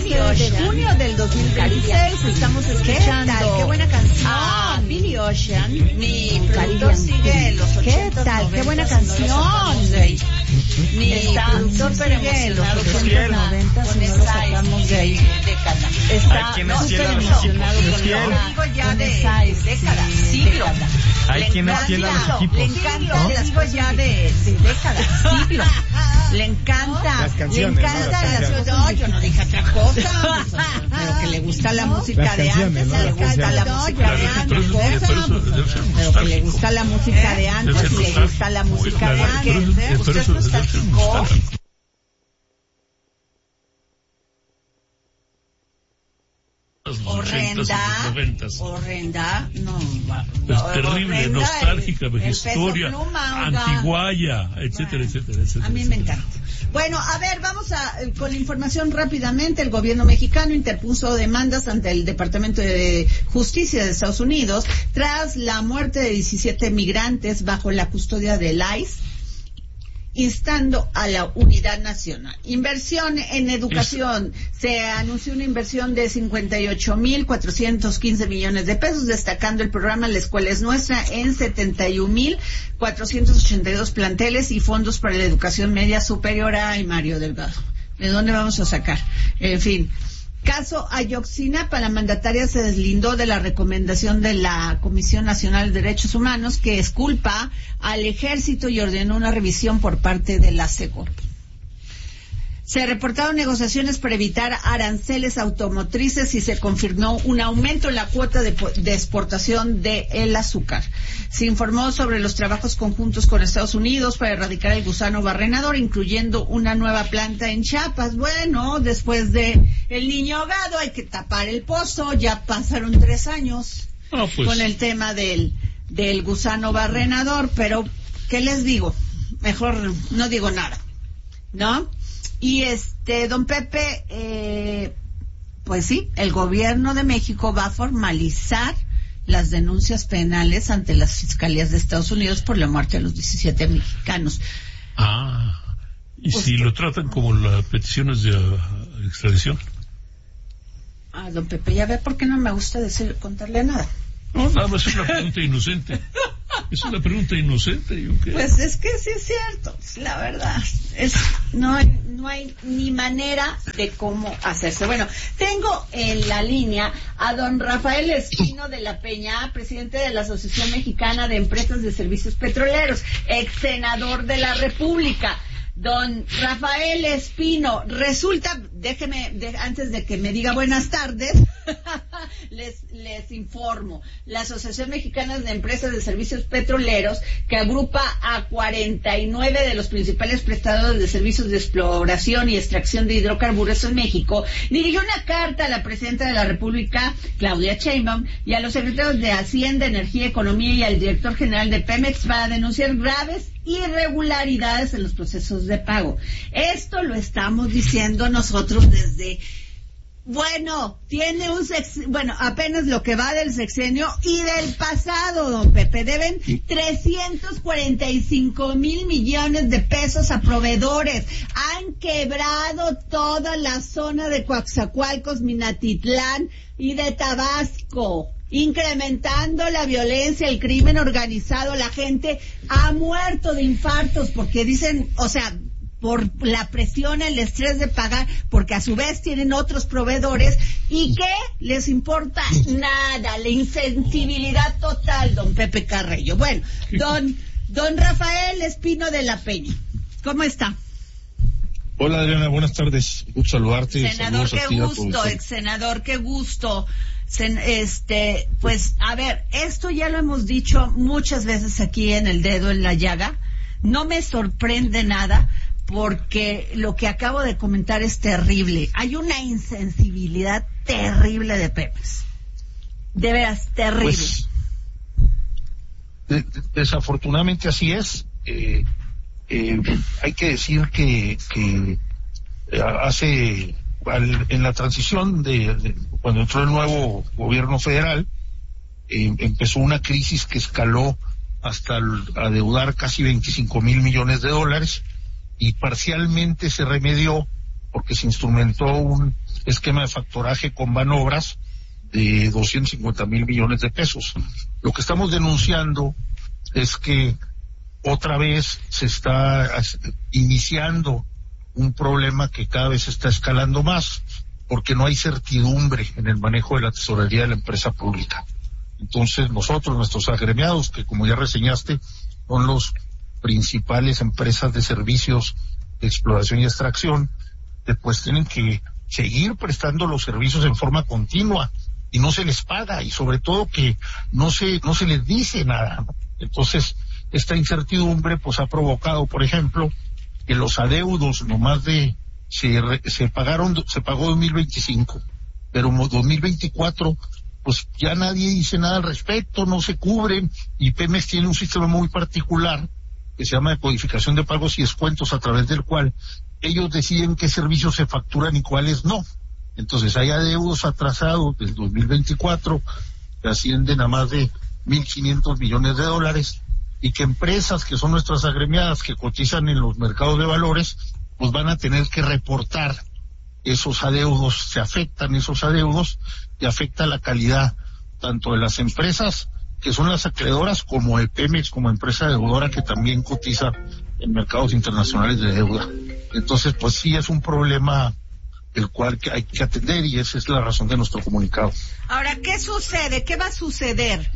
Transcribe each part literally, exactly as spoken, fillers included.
doce de junio del dos mil veintiséis. Estamos escuchando. ¿Qué tal? Qué buena canción. Ah, Billy Ocean. Mi productor sigue en los ochentas. ¿Qué tal? Qué buena canción. Mi productor sigue en los ochentas, noventas, y no lo sacamos de ahí. Está súper emocionado con lo digo ya de décadas, siglos. Hay quien es fiel a los equipos. Le encanta, le digo ya de décadas, siglos. Le encanta, las canciones, le encanta ¿no? Las las canciones. cosas. No, yo no dije otra cosa, pero que le gusta la música Las de canciones, antes, ¿no? le Las gusta la canciones. música de antes, pero que le gusta la música de antes, le gusta la música de antes. Usted es nostálgico. Horrenda, horrenda, no, no, es terrible, horrenda, nostálgica, el, vejestoria, el peso pluma, oiga. antiguaya, etcétera, Bueno, etcétera, etcétera. A mí me encanta. Bueno, a ver, vamos a con la información rápidamente. El gobierno mexicano interpuso demandas ante el Departamento de Justicia de Estados Unidos tras la muerte de diecisiete migrantes bajo la custodia del I C E, instando a la unidad nacional. Inversión en educación. Se anunció una inversión de cincuenta y ocho mil cuatrocientos quince millones de pesos, destacando el programa La Escuela es Nuestra en setenta y un mil cuatrocientos ochenta y dos planteles y fondos para la educación media superior. Ay, Mario Delgado, ¿de dónde vamos a sacar? En fin. Caso Ayotzinapa, la mandataria se deslindó de la recomendación de la Comisión Nacional de Derechos Humanos que exculpa al ejército y ordenó una revisión por parte de la SEGOP. Se reportaron negociaciones para evitar aranceles automotrices y se confirmó un aumento en la cuota de, de exportación del azúcar. Se informó sobre los trabajos conjuntos con Estados Unidos para erradicar el gusano barrenador, incluyendo una nueva planta en Chiapas. Bueno, después de el niño ahogado hay que tapar el pozo. Ya pasaron tres años Ah, pues. con el tema del, del gusano barrenador, pero ¿qué les digo? Mejor no digo nada, ¿no? Y este, don Pepe, eh, pues sí, el gobierno de México va a formalizar las denuncias penales ante las fiscalías de Estados Unidos por la muerte de los diecisiete mexicanos. Ah, ¿y Usted, si lo tratan como las peticiones de uh, extradición? Ah, don Pepe, ya ve por qué no me gusta decir, contarle nada. No, nada más es una pregunta inocente. Es una pregunta inocente. ¿Y qué? Pues es que sí es cierto, la verdad. Es, no hay, no hay ni manera de cómo hacerse. Bueno, tengo en la línea a don Rafael Espino de la Peña, presidente de la Asociación Mexicana de Empresas de Servicios Petroleros, ex senador de la República. Don Rafael Espino, resulta, déjeme, de, antes de que me diga buenas tardes, les, les informo, la Asociación Mexicana de Empresas de Servicios Petroleros, que agrupa a cuarenta y nueve de los principales prestadores de servicios de exploración y extracción de hidrocarburos en México, dirigió una carta a la Presidenta de la República, Claudia Sheinbaum, y a los secretarios de Hacienda, Energía y Economía y al director general de Pemex para denunciar graves irregularidades en los procesos de pago. Esto lo estamos diciendo nosotros desde, bueno, tiene un sex, bueno, apenas lo que va del sexenio y del pasado, don Pepe. Deben trescientos cuarenta y cinco mil millones de pesos a proveedores. Han quebrado toda la zona de Coatzacoalcos, Minatitlán y de Tabasco, incrementando la violencia, el crimen organizado. La gente ha muerto de infartos porque dicen, o sea, por la presión, el estrés de pagar, porque a su vez tienen otros proveedores y ¿qué les importa? Nada, la insensibilidad total, don Pepe Carreño. Bueno, don don Rafael Espino de la Peña, ¿cómo está? Hola Adriana, buenas tardes, gusto saludarte. Senador, qué gusto, ex senador, qué gusto. Sen, este, pues, a ver, esto ya lo hemos dicho muchas veces aquí en El Dedo en la Llaga. No me sorprende nada porque lo que acabo de comentar es terrible. Hay una insensibilidad terrible de Pemex. De veras, terrible. Pues, de, de, desafortunadamente así es. Eh, eh, hay que decir que, que hace... Al, en la transición de, de cuando entró el nuevo gobierno federal, eh, empezó una crisis que escaló hasta el, adeudar casi veinticinco mil millones de dólares y parcialmente se remedió porque se instrumentó un esquema de factoraje con Banobras de doscientos cincuenta mil millones de pesos. Lo que estamos denunciando es que otra vez se está iniciando un problema que cada vez está escalando más, porque no hay certidumbre en el manejo de la tesorería de la empresa pública. Entonces nosotros, nuestros agremiados, que como ya reseñaste, son los principales empresas de servicios de exploración y extracción, pues tienen que seguir prestando los servicios en forma continua y no se les paga, y sobre todo que no se no se les dice nada, ¿no? Entonces esta incertidumbre pues ha provocado, por ejemplo, que los adeudos nomás de se se pagaron se pagó dos mil veinticinco, pero dos mil veinticuatro pues ya nadie dice nada al respecto, no se cubren, y Pemex tiene un sistema muy particular que se llama de codificación de pagos y descuentos, a través del cual ellos deciden qué servicios se facturan y cuáles no. Entonces hay adeudos atrasados del dos mil veinticuatro que ascienden a más de mil quinientos millones de dólares, y que empresas que son nuestras agremiadas, que cotizan en los mercados de valores, pues van a tener que reportar esos adeudos. Se afectan esos adeudos y afecta la calidad tanto de las empresas que son las acreedoras, como de Pemex como empresa deudora que también cotiza en mercados internacionales de deuda. Entonces pues sí es un problema el cual que hay que atender, y esa es la razón de nuestro comunicado. Ahora, ¿qué sucede? ¿Qué va a suceder?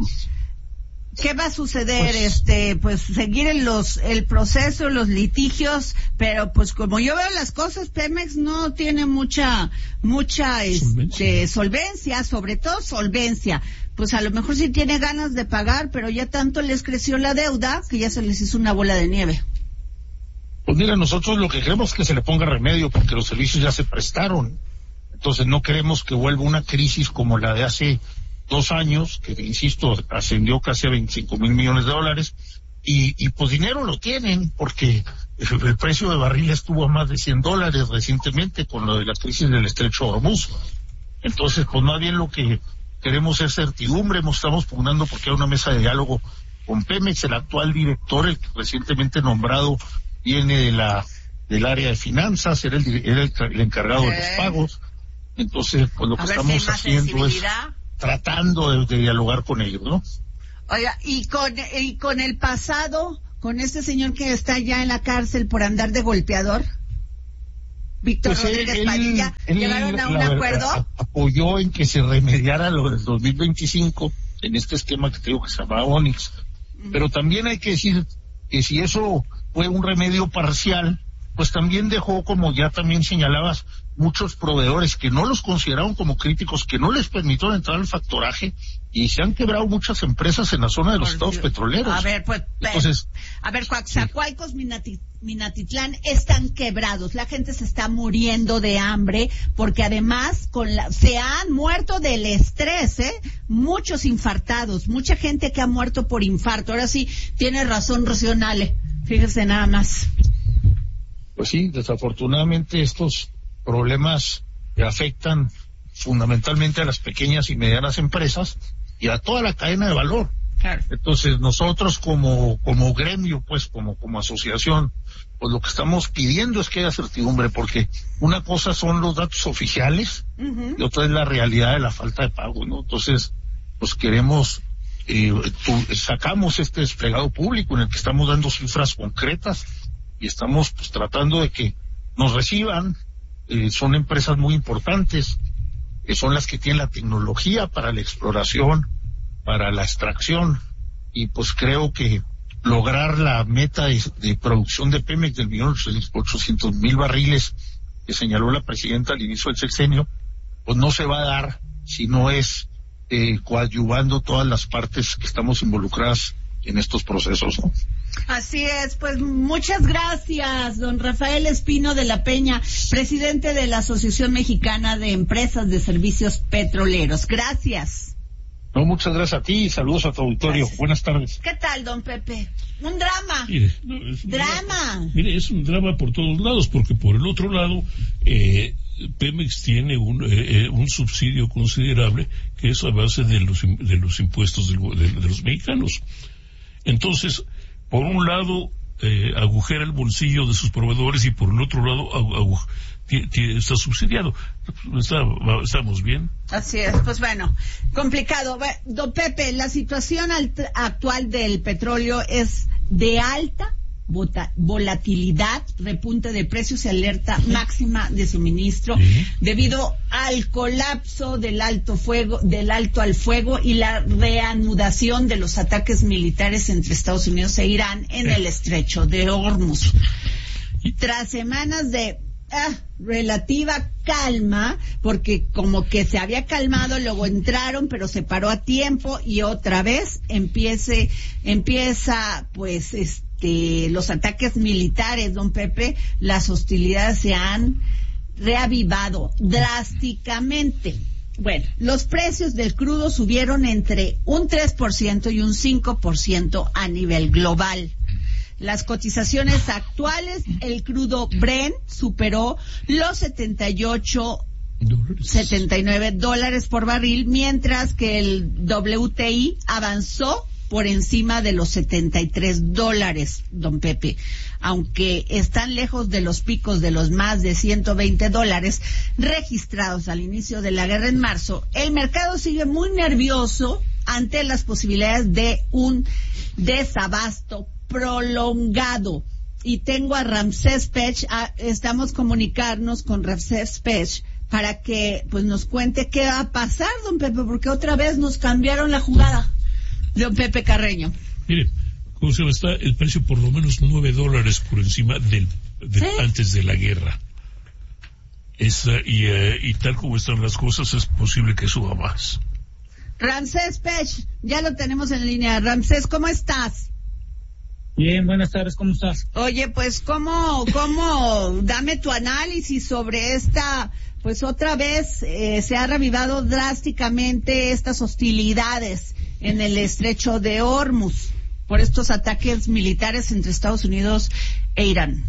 ¿Qué va a suceder? Pues, este, pues seguir en los, el proceso, los litigios, pero pues como yo veo las cosas, Pemex no tiene mucha, mucha, solvencia. este, solvencia, sobre todo solvencia. Pues a lo mejor sí tiene ganas de pagar, pero ya tanto les creció la deuda que ya se les hizo una bola de nieve. Pues mira, nosotros lo que queremos es que se le ponga remedio, porque los servicios ya se prestaron. Entonces no queremos que vuelva una crisis como la de hace dos años, que insisto, ascendió casi a veinticinco mil millones de dólares, y, y pues dinero lo tienen, porque el, el precio de barril estuvo a más de cien dólares recientemente con lo de la crisis del estrecho de Hormuz. Entonces, pues más bien lo que queremos es certidumbre. Estamos pugnando porque hay una mesa de diálogo con Pemex. El actual director, el recientemente nombrado, viene de la del área de finanzas, era el, era el, el encargado ¿Eh? de los pagos. Entonces, pues lo que estamos si haciendo es tratando de, de dialogar con ellos, ¿no? Oiga, y con, y con el pasado, con este señor que está ya en la cárcel por andar de golpeador, Víctor pues Rodríguez él, Padilla, él, ¿llegaron a un la, acuerdo? A, apoyó en que se remediara lo del dos mil veinticinco, en este esquema que te digo que se llama Onix. Uh-huh. Pero también hay que decir que si eso fue un remedio parcial, pues también dejó, como ya también señalabas, muchos proveedores que no los consideraron como críticos, que no les permitieron entrar al factoraje, y se han quebrado muchas empresas en la zona de los Por estados Dios. petroleros. A ver, pues, Entonces, a ver, Coaxacualcos, sí. Minati, Minatitlán están quebrados, la gente se está muriendo de hambre, porque además con la, se han muerto del estrés, ¿eh? Muchos infartados, mucha gente que ha muerto por infarto. Ahora sí, tiene razón Rocío Nale, fíjese nada más. Pues sí, desafortunadamente estos problemas que afectan fundamentalmente a las pequeñas y medianas empresas y a toda la cadena de valor. Claro. Entonces nosotros como como gremio, pues como como asociación, pues lo que estamos pidiendo es que haya certidumbre, porque una cosa son los datos oficiales, uh-huh, y otra es la realidad de la falta de pago, ¿no? Entonces, pues queremos, eh, tu, sacamos este desplegado público en el que estamos dando cifras concretas y estamos pues tratando de que nos reciban. Eh, son empresas muy importantes, que son las que tienen la tecnología para la exploración, para la extracción, y pues creo que lograr la meta de, de producción de Pemex del millón ochocientos mil barriles que señaló la presidenta al inicio del sexenio, pues no se va a dar si no es eh, coadyuvando todas las partes que estamos involucradas en estos procesos, ¿no? Así es, pues muchas gracias, don Rafael Espino de la Peña, presidente de la Asociación Mexicana de Empresas de Servicios Petroleros. Gracias. No, muchas gracias a ti y saludos a tu auditorio. Gracias. Buenas tardes. ¿Qué tal, don Pepe? Un drama. Mire, no, es un drama. drama. Mire, es un drama por todos lados, porque por el otro lado, eh, Pemex tiene un, eh, un subsidio considerable que es a base de los, de los impuestos del, de, de los mexicanos. Entonces, por un lado, eh, agujera el bolsillo de sus proveedores y por el otro lado agu- agu- está subsidiado. Está, estamos bien. Así es, pues bueno, complicado. Don Pepe, la situación alt- actual del petróleo es de alta Vota, volatilidad, repunte de precios y alerta máxima de suministro sí. debido al colapso del alto fuego, del alto al fuego y la reanudación de los ataques militares entre Estados Unidos e Irán en el estrecho de Hormuz. Tras semanas de ah, relativa calma, porque como que se había calmado, luego entraron, pero se paró a tiempo y otra vez empiece, empieza pues este que los ataques militares, don Pepe, las hostilidades se han reavivado drásticamente. Bueno, los precios del crudo subieron entre un tres por ciento y un cinco por ciento a nivel global. Las cotizaciones actuales, el crudo Brent superó los setenta y ocho, setenta y nueve dólares por barril, mientras que el W T I avanzó por encima de los setenta y tres dólares, don Pepe. Aunque están lejos de los picos de los más de ciento veinte dólares registrados al inicio de la guerra en marzo, el mercado sigue muy nervioso ante las posibilidades de un desabasto prolongado. Y tengo a Ramsés Pech, a, estamos comunicarnos con Ramsés Pech para que pues nos cuente qué va a pasar, don Pepe, porque otra vez nos cambiaron la jugada. Don Pepe Carreño. Mire, ¿cómo se llama? Está el precio por lo menos nueve dólares por encima del, del ¿sí? antes de la guerra. Esa, y, uh, y tal como están las cosas, es posible que suba más. Ramsés Pech, ya lo tenemos en línea. Ramsés, ¿cómo estás? Bien, buenas tardes, ¿cómo estás? Oye, pues, ¿cómo, cómo, dame tu análisis sobre esta, pues otra vez eh, se ha revivado drásticamente estas hostilidades en el estrecho de Hormuz por estos ataques militares entre Estados Unidos e Irán?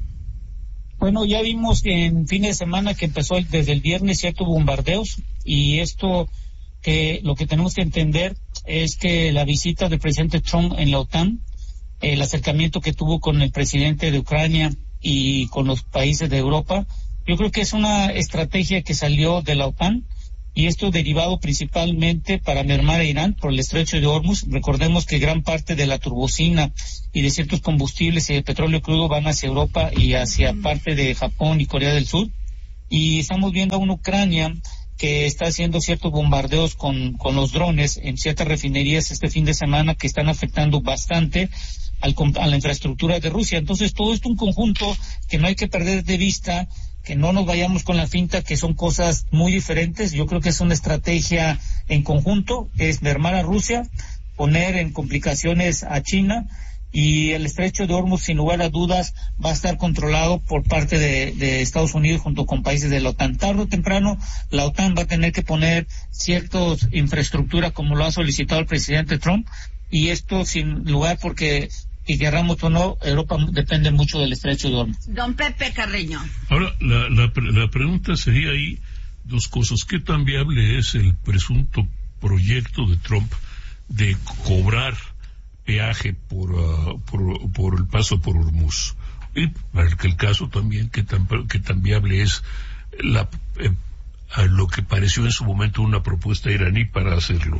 Bueno, ya vimos que en fin de semana que empezó el, desde el viernes ciertos bombardeos, y esto que lo que tenemos que entender es que la visita del presidente Trump en la OTAN, el acercamiento que tuvo con el presidente de Ucrania y con los países de Europa, yo creo que es una estrategia que salió de la OTAN, y esto derivado principalmente para mermar a Irán por el estrecho de Hormuz. Recordemos que gran parte de la turbocina y de ciertos combustibles y de petróleo crudo van hacia Europa y hacia parte de Japón y Corea del Sur, y estamos viendo a una Ucrania que está haciendo ciertos bombardeos con, con los drones en ciertas refinerías este fin de semana que están afectando bastante al, a la infraestructura de Rusia. Entonces todo esto es un conjunto que no hay que perder de vista, que no nos vayamos con la finta que son cosas muy diferentes. Yo creo que es una estrategia en conjunto, es mermar a Rusia, poner en complicaciones a China, y el estrecho de Hormuz sin lugar a dudas va a estar controlado por parte de, de Estados Unidos junto con países de la OTAN. Tarde o temprano la OTAN va a tener que poner ciertas infraestructura como lo ha solicitado el presidente Trump, y esto sin lugar porque, y querramos o no, Europa depende mucho del estrecho de Hormuz. Don Pepe Carreño. Ahora, la, la, la pregunta sería ahí dos cosas. ¿Qué tan viable es el presunto proyecto de Trump de cobrar peaje por, uh, por, por el paso por Hormuz? Y para el caso también, ¿qué tan, qué tan viable es la, eh, a lo que pareció en su momento una propuesta iraní para hacerlo?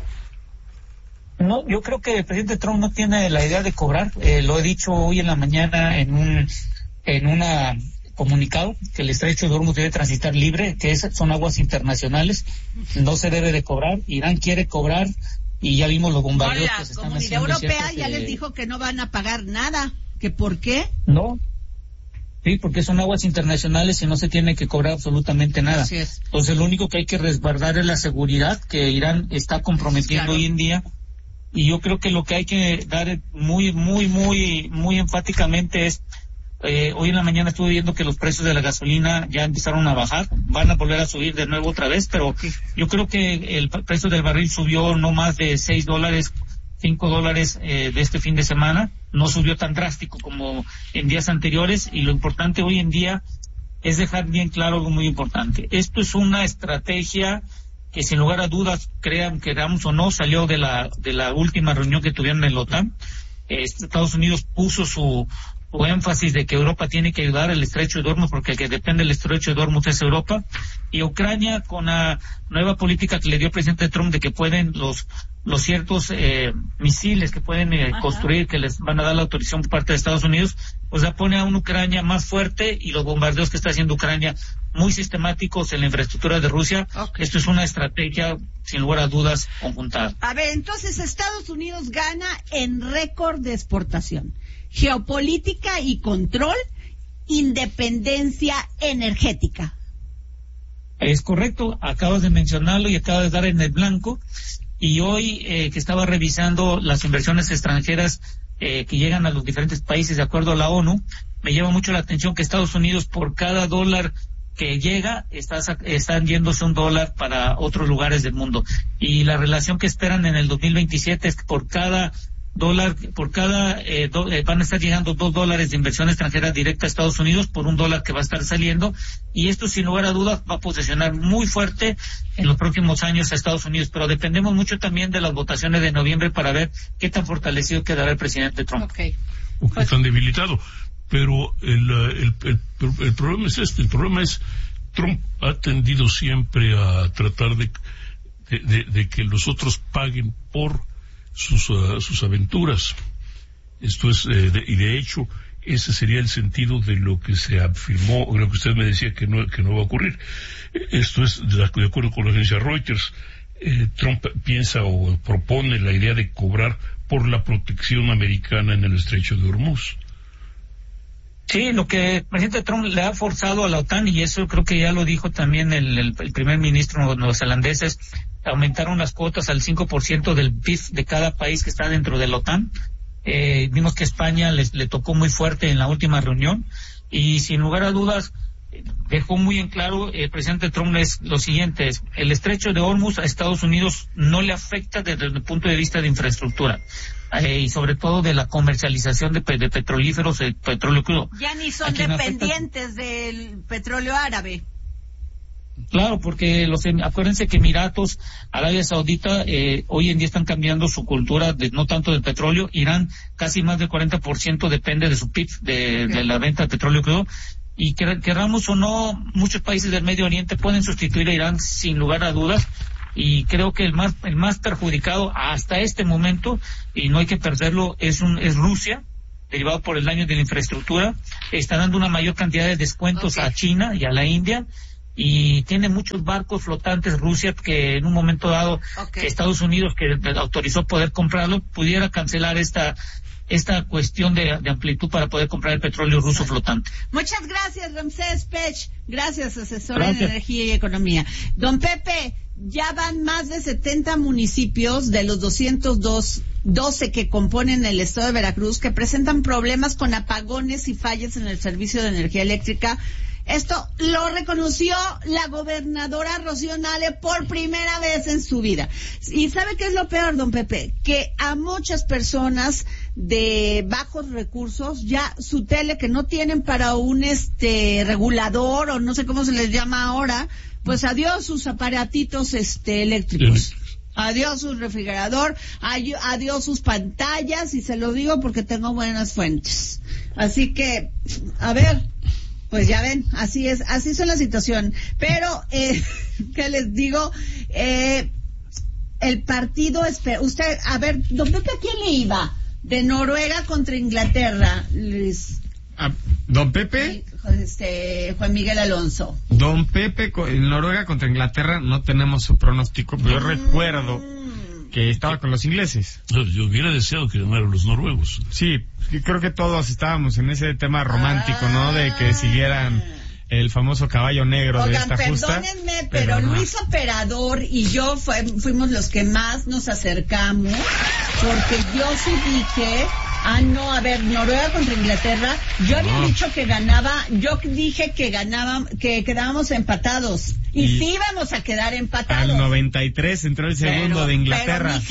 No, yo creo que el presidente Trump no tiene la idea de cobrar. Eh, lo he dicho hoy en la mañana en un en una comunicado, que el estrecho de Hormuz debe transitar libre, que es, son aguas internacionales, no se debe de cobrar. Irán quiere cobrar y ya vimos los bombardeos no, que se están haciendo. La Comunidad Europea ya eh... les dijo que no van a pagar nada. ¿Que por qué? No. Sí, porque son aguas internacionales y no se tiene que cobrar absolutamente nada. Así es. Entonces lo único que hay que resguardar es la seguridad que Irán está comprometiendo claro. hoy en día. Y yo creo que lo que hay que dar muy, muy, muy, muy enfáticamente es, eh, hoy en la mañana estuve viendo que los precios de la gasolina ya empezaron a bajar, van a volver a subir de nuevo otra vez, pero yo creo que el precio del barril subió no más de seis dólares, cinco dólares eh, de este fin de semana, no subió tan drástico como en días anteriores, y lo importante hoy en día es dejar bien claro algo muy importante. Esto es una estrategia que sin lugar a dudas, crean, queramos o no, salió de la de la última reunión que tuvieron en la OTAN. Eh, Estados Unidos puso su o énfasis de que Europa tiene que ayudar al estrecho de Hormuz, porque el que depende del estrecho de Hormuz es Europa, y Ucrania con la nueva política que le dio el presidente Trump de que pueden los los ciertos eh, misiles que pueden eh, construir, que les van a dar la autorización por parte de Estados Unidos, pues ya pone a una Ucrania más fuerte, y los bombardeos que está haciendo Ucrania muy sistemáticos en la infraestructura de Rusia. Okay. Esto es una estrategia, sin lugar a dudas, conjuntada. A ver, entonces Estados Unidos gana en récord de exportación, geopolítica y control, independencia energética. Es correcto, acabas de mencionarlo y acabas de dar en el blanco. Y hoy eh, que estaba revisando las inversiones extranjeras eh, que llegan a los diferentes países de acuerdo a la ONU, me llama mucho la atención que Estados Unidos, por cada dólar que llega, está, están yéndose un dólar para otros lugares del mundo. Y la relación que esperan en el dos mil veintisiete es que por cada dólar, por cada, eh, do, eh, van a estar llegando dos dólares de inversión extranjera directa a Estados Unidos por un dólar que va a estar saliendo, y esto sin lugar a dudas va a posicionar muy fuerte en los próximos años a Estados Unidos, pero dependemos mucho también de las votaciones de noviembre para ver qué tan fortalecido quedará el presidente Trump. Okay. O qué tan debilitado. Pero el, el, el, el problema es este, el problema es Trump ha tendido siempre a tratar de, de, de, de que los otros paguen por sus, uh, sus aventuras. Esto es, eh, de, y de hecho, ese sería el sentido de lo que se afirmó, o lo que usted me decía que no, que no va a ocurrir. Esto es, de, de acuerdo con la agencia Reuters, eh, Trump piensa o propone la idea de cobrar por la protección americana en el estrecho de Hormuz. Sí, lo que el presidente Trump le ha forzado a la OTAN, y eso creo que ya lo dijo también el, el, el primer ministro neozelandés, es aumentaron las cuotas al cinco por ciento del P I B de cada país que está dentro de la OTAN. Eh, vimos que España les, le tocó muy fuerte en la última reunión, y sin lugar a dudas dejó muy en claro el presidente Trump es lo siguiente: es, el estrecho de Hormuz a Estados Unidos no le afecta desde el punto de vista de infraestructura. Eh, y sobre todo de la comercialización de, de petrolíferos, de petróleo crudo. Ya ni son dependientes afecta... del petróleo árabe. Claro, porque los acuérdense que Emiratos, Arabia Saudita, eh, hoy en día están cambiando su cultura, de, no tanto del petróleo. Irán, casi más del cuarenta por ciento depende de su P I B, de, okay. de la venta de petróleo crudo. Y que, queramos o no, muchos países del Medio Oriente pueden sustituir a Irán sin lugar a dudas. Y creo que el más el más perjudicado hasta este momento, y no hay que perderlo, es un es Rusia, derivado por el daño de la infraestructura. Está dando una mayor cantidad de descuentos okay. a China y a la India, y tiene muchos barcos flotantes Rusia que en un momento dado okay. que Estados Unidos, que autorizó poder comprarlo, pudiera cancelar esta esta cuestión de, de amplitud para poder comprar el petróleo ruso flotante. Muchas gracias, Ramsés Pech. Gracias, asesor gracias. en Energía y Economía. Don Pepe, ya van más de setenta municipios de los doscientos doce que componen el estado de Veracruz que presentan problemas con apagones y fallas en el servicio de energía eléctrica. Esto lo reconoció la gobernadora Rocío Nale por primera vez en su vida. ¿Y sabe qué es lo peor, don Pepe? Que a muchas personas de bajos recursos, ya su tele que no tienen para un este regulador, o no sé cómo se les llama ahora, pues adiós sus aparatitos este eléctricos. Adiós su refrigerador, adiós sus pantallas, y se lo digo porque tengo buenas fuentes. Así que, a ver, pues ya ven, así es, así es la situación. Pero, eh, ¿qué les digo? Eh, el partido, usted, a ver, don Pepe, ¿a quién le iba? De Noruega contra Inglaterra, Luis. Ah, don Pepe. Este, Juan Miguel Alonso. Don Pepe, en Noruega contra Inglaterra, no tenemos su pronóstico, pero yo mm. recuerdo que estaba con los ingleses. Yo hubiera deseado que ganaran los noruegos. Sí, creo que todos estábamos en ese tema romántico, ah. ¿no? De que siguieran el famoso caballo negro. Oigan, de esta justa. Perdónenme, pero, pero no. Luis Operador y yo fue, fuimos los que más nos acercamos, porque yo sí dije, ah, no, a ver, Noruega contra Inglaterra, yo había no. dicho que ganaba, yo dije que ganaba, que quedábamos empatados, y, y sí íbamos a quedar empatados. Al noventa y tres entró el segundo pero, de Inglaterra. Pero mi Harlan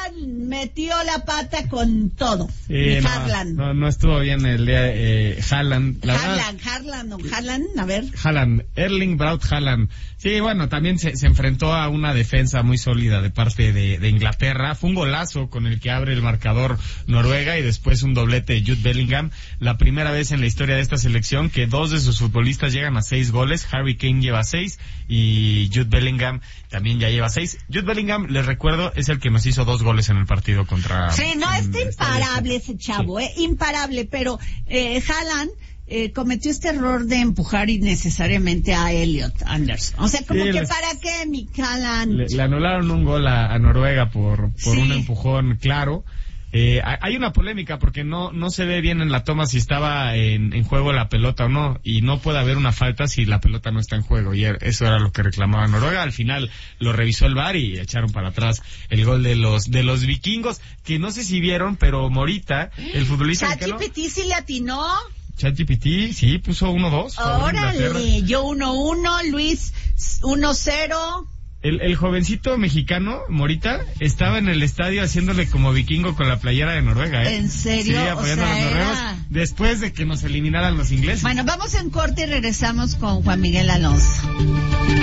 metió la pata con todo. Sí, no, Haaland. no, no estuvo bien el día eh, Haaland. La Haaland, Haaland o Haaland, a ver. Haaland, Erling Braut Haaland. Sí, bueno, también se, se enfrentó a una defensa muy sólida de parte de, de Inglaterra. Fue un golazo con el que abre el marcador Noruega y después un doblete de Jude Bellingham. La primera vez en la historia de esta selección que dos de sus futbolistas llegan a seis goles. Harry Kane lleva seis y Jude Bellingham también ya lleva seis. Jude Bellingham, les recuerdo, es el que nos hizo dos goles en el partido contra... Sí, no, está imparable ese chavo, sí. eh, imparable, pero eh, Haaland eh, cometió este error de empujar innecesariamente a Elliot Anderson. O sea, como sí, que les, para qué, mi Haaland. Le, le anularon un gol a, a Noruega por, por sí. un empujón claro. Eh, hay una polémica porque no no se ve bien en la toma si estaba en, en juego la pelota o no, y no puede haber una falta si la pelota no está en juego, y eso era lo que reclamaba Noruega. Al final lo revisó el V A R y echaron para atrás el gol de los de los vikingos, que no sé si vieron, pero Morita, el futbolista mexicano... ChatGPT sí le atinó. ChatGPT, sí, puso uno dos. Órale, yo uno uno, Luis uno cero. El, el jovencito mexicano, Morita, estaba en el estadio haciéndole como vikingo con la playera de Noruega, ¿eh? ¿En serio? Sí, apoyando o sea, a los noruegos, era... después de que nos eliminaran los ingleses. Bueno, vamos en corte y regresamos con Juan Miguel Alonso.